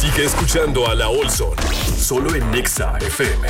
Sigue escuchando a La Olson, solo en Nexa FM.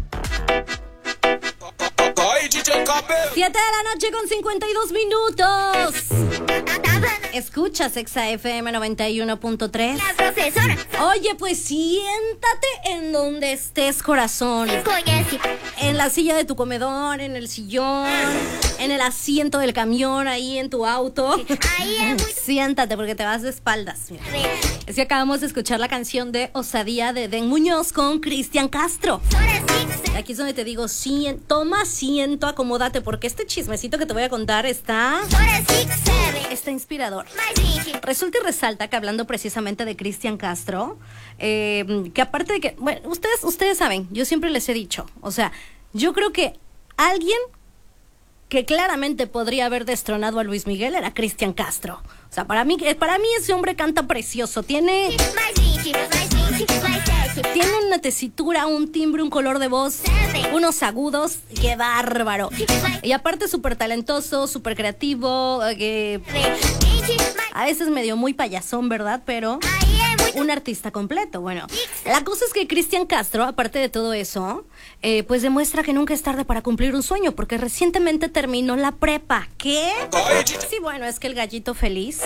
7 de la noche con 52 minutos. Escuchas Nexa FM 91.3. Oye, pues siéntate en donde estés, corazón. En la silla de tu comedor, en el sillón, en el asiento del camión, ahí en tu auto. Siéntate porque te vas de espaldas. Mira. Es que acabamos de escuchar la canción de Osadía de Den Muñoz con Cristian Castro. Aquí es donde te digo, toma asiento, acomódate, porque este chismecito que te voy a contar está inspirador. Resulta y resalta que hablando precisamente de Cristian Castro, que aparte de que, bueno, ustedes saben, yo siempre les he dicho, o sea, yo creo que alguien que claramente podría haber destronado a Luis Miguel era Cristian Castro. O sea, para mí ese hombre canta precioso, tiene una tesitura, un timbre, un color de voz, unos agudos, ¡qué bárbaro! Y aparte súper talentoso, súper creativo, a veces medio muy payasón, ¿verdad? Pero un artista completo. Bueno, la cosa es que Cristian Castro, aparte de todo eso, pues demuestra que nunca es tarde para cumplir un sueño, porque recientemente terminó la prepa. ¿Qué? Sí, bueno, es que el gallito feliz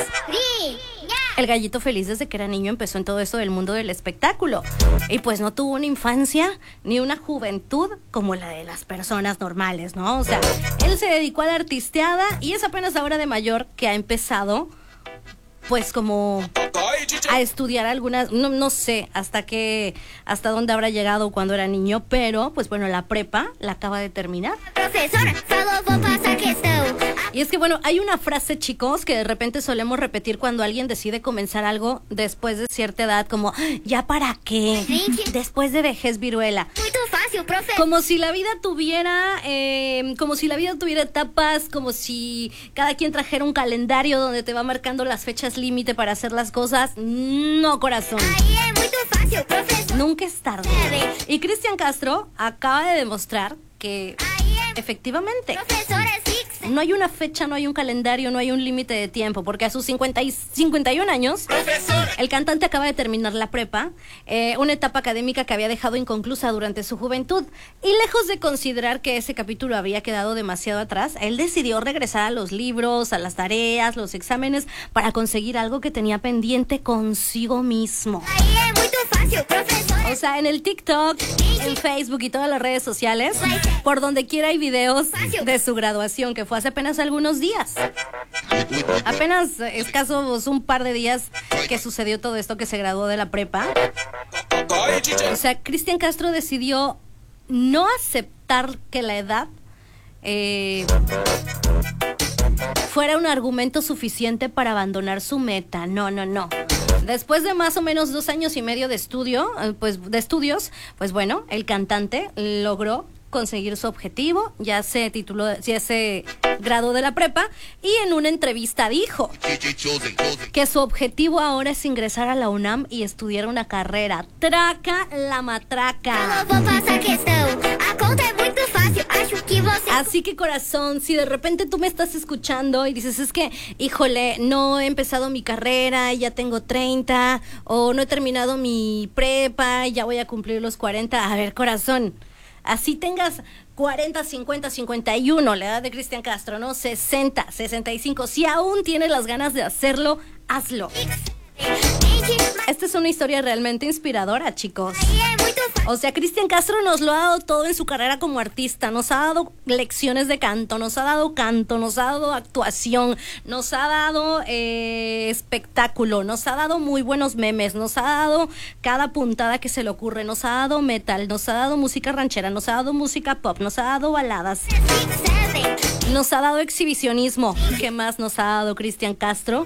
desde que era niño empezó en todo esto del mundo del espectáculo. Y pues no tuvo una infancia ni una juventud como la de las personas normales, ¿no? O sea, él se dedicó a la artisteada y es apenas ahora de mayor que ha empezado pues como a estudiar algunas, no sé hasta dónde habrá llegado cuando era niño, pero pues bueno, la prepa la acaba de terminar. Y es que bueno, hay una frase, chicos, que de repente solemos repetir cuando alguien decide comenzar algo después de cierta edad, como, ¿ya para qué? Después de vejez viruela. Como si la vida tuviera etapas, como si cada quien trajera un calendario donde te va marcando las fechas límite para hacer las cosas. No, corazón. Nunca es tarde. Y Cristian Castro acaba de demostrar que efectivamente no hay una fecha, no hay un calendario, no hay un límite de tiempo, porque a sus 51 años, el cantante acaba de terminar la prepa, una etapa académica que había dejado inconclusa durante su juventud, y lejos de considerar que ese capítulo había quedado demasiado atrás, él decidió regresar a los libros, a las tareas, los exámenes, para conseguir algo que tenía pendiente consigo mismo. O sea, en el TikTok, en Facebook y todas las redes sociales, por donde quiera hay videos de su graduación, que fue hace apenas algunos días. Apenas escasos un par de días que sucedió todo esto, que se graduó de la prepa. O sea, Cristian Castro decidió no aceptar que la edad fuera un argumento suficiente para abandonar su meta. No. Después de más o menos 2 años y medio de estudios, pues bueno, el cantante logró conseguir su objetivo, ya se graduó de la prepa, y en una entrevista dijo que su objetivo ahora es ingresar a la UNAM y estudiar una carrera. Traca la matraca. Así que, corazón, si de repente tú me estás escuchando y dices, es que, híjole, no he empezado mi carrera y ya tengo 30, o no he terminado mi prepa y ya voy a cumplir los 40, a ver, corazón, así tengas 40, 50, 51, la edad de Cristian Castro, ¿no? 60, 65, si aún tienes las ganas de hacerlo, hazlo. Esta es una historia realmente inspiradora, chicos. O sea, Cristian Castro nos lo ha dado todo en su carrera como artista. Nos ha dado lecciones de canto, nos ha dado actuación, nos ha dado espectáculo, nos ha dado muy buenos memes, nos ha dado cada puntada que se le ocurre, nos ha dado metal, nos ha dado música ranchera, nos ha dado música pop, nos ha dado baladas, nos ha dado exhibicionismo. ¿Qué más nos ha dado Cristian Castro?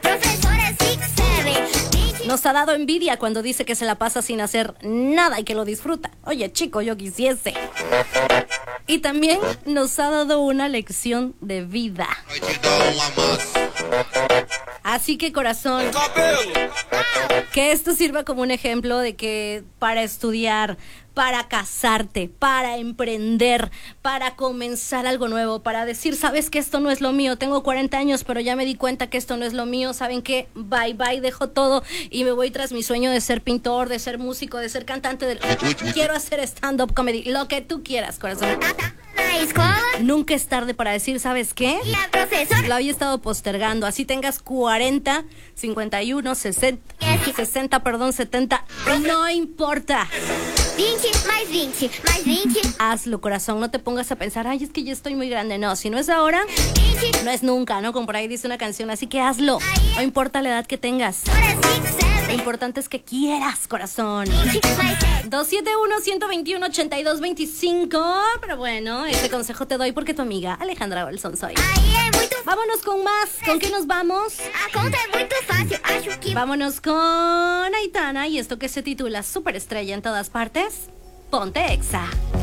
Nos ha dado envidia cuando dice que se la pasa sin hacer nada y que lo disfruta. Oye, chico, yo quisiese. Y también nos ha dado una lección de vida. Así que, corazón, Que esto sirva como un ejemplo de que para estudiar, para casarte, para emprender, para comenzar algo nuevo, para decir, sabes que esto no es lo mío, tengo 40 años, pero ya me di cuenta que esto no es lo mío, ¿saben qué? Bye, bye, dejo todo y me voy tras mi sueño de ser pintor, de ser músico, de ser cantante, quiero hacer stand-up comedy, lo que tú quieras, corazón. Nunca es tarde para decir, ¿sabes qué? Lo había estado postergando, así tengas 40, 51, 60, 70, no importa. 20 más 20 más 20. Hazlo, corazón, no te pongas a pensar, ay, es que ya estoy muy grande. No, si no es ahora, no es nunca, ¿no? Como por ahí dice una canción, así que hazlo. No importa la edad que tengas. Lo importante es que quieras, corazón. 271-121-8225. Pero bueno, ese consejo te doy porque tu amiga Alejandra Olson soy. Vámonos con más. ¿Con qué nos vamos? Vámonos con Aitana y esto que se titula Superestrella en todas partes. Ponte Exa.